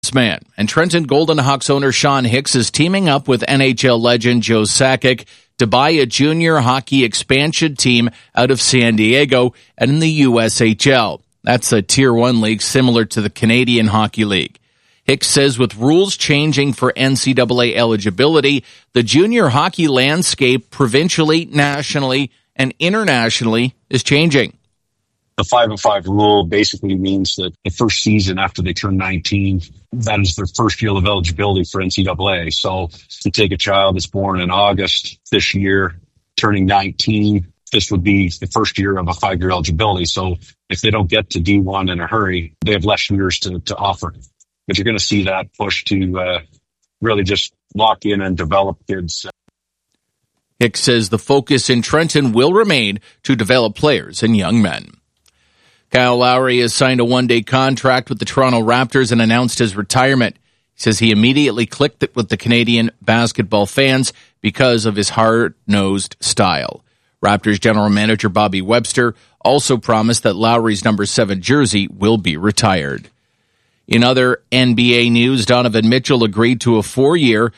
man. And Trenton Golden Hawks owner Sean Hicks is teaming up with NHL legend Joe Sakic to buy a junior hockey expansion team out of San Diego and in the USHL. That's a Tier 1 league similar to the Canadian Hockey League. Hicks says with rules changing for NCAA eligibility, the junior hockey landscape provincially, nationally, and internationally is changing. The 5-on-5 rule basically means that the first season after they turn 19, that is their first year of eligibility for NCAA. So to take a child that's born in August this year, turning 19, this would be the first year of a 5-year eligibility. So if they don't get to D1 in a hurry, they have less years to offer. But you're going to see that push to really just lock in and develop kids. Hicks says the focus in Trenton will remain to develop players and young men. Kyle Lowry has signed a one-day contract with the Toronto Raptors and announced his retirement. He says he immediately clicked it with the Canadian basketball fans because of his hard-nosed style. Raptors general manager Bobby Webster also promised that Lowry's number 7 jersey will be retired. In other NBA news, Donovan Mitchell agreed to a 4-year,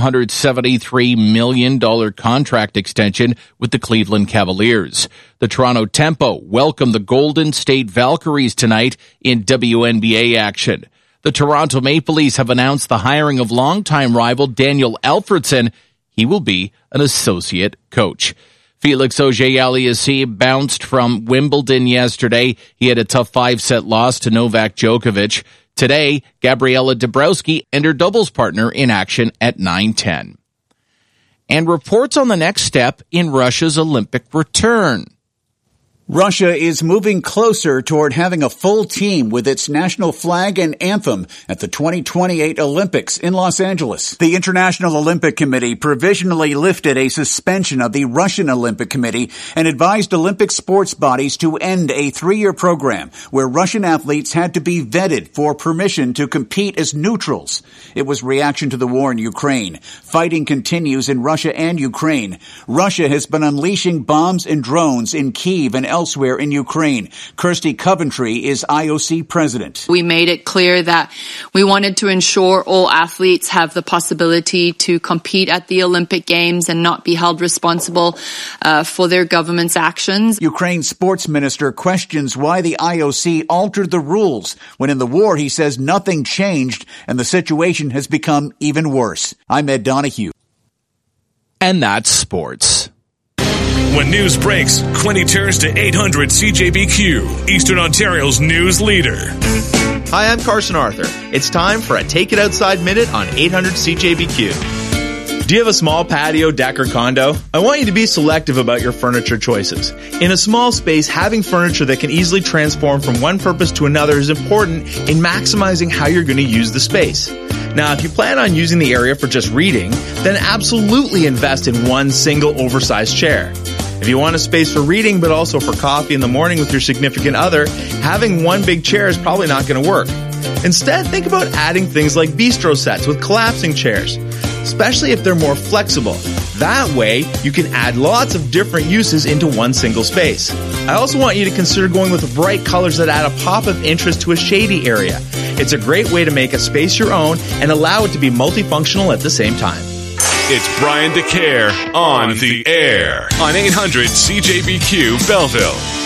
$273 million contract extension with the Cleveland Cavaliers. The Toronto Tempo welcomed the Golden State Valkyries tonight in WNBA action. The Toronto Maple Leafs have announced the hiring of longtime rival Daniel Alfredson. He will be an associate coach. Felix Auger-Aliassime bounced from Wimbledon yesterday. He had a tough 5-set loss to Novak Djokovic. Today, Gabriela Dabrowski and her doubles partner in action at 9:10. And reports on the next step in Russia's Olympic return. Russia is moving closer toward having a full team with its national flag and anthem at the 2028 Olympics in Los Angeles. The International Olympic Committee provisionally lifted a suspension of the Russian Olympic Committee and advised Olympic sports bodies to end a 3-year program where Russian athletes had to be vetted for permission to compete as neutrals. It was reaction to the war in Ukraine. Fighting continues in Russia and Ukraine. Russia has been unleashing bombs and drones in Kyiv and elsewhere in Ukraine. Kirsty Coventry is IOC president. We made it clear that we wanted to ensure all athletes have the possibility to compete at the Olympic Games and not be held responsible for their government's actions. Ukraine's sports minister questions why the IOC altered the rules when in the war he says nothing changed and the situation has become even worse. I'm Ed Donahue. And that's sports. When news breaks, Quinny turns to 800 CJBQ, Eastern Ontario's news leader. Hi, I'm Carson Arthur. It's time for a Take It Outside Minute on 800 CJBQ. Do you have a small patio, deck, or condo? I want you to be selective about your furniture choices. In a small space, having furniture that can easily transform from one purpose to another is important in maximizing how you're going to use the space. Now, if you plan on using the area for just reading, then absolutely invest in one single oversized chair. If you want a space for reading, but also for coffee in the morning with your significant other, having one big chair is probably not going to work. Instead, think about adding things like bistro sets with collapsing chairs, especially if they're more flexible. That way, you can add lots of different uses into one single space. I also want you to consider going with bright colors that add a pop of interest to a shady area. It's a great way to make a space your own and allow it to be multifunctional at the same time. It's Brian DeCare on the air on 800 CJBQ Belleville.